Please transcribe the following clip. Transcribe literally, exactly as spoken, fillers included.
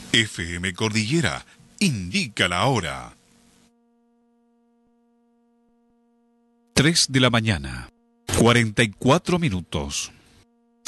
F M Cordillera indica la hora. tres de la mañana, cuarenta y cuatro minutos.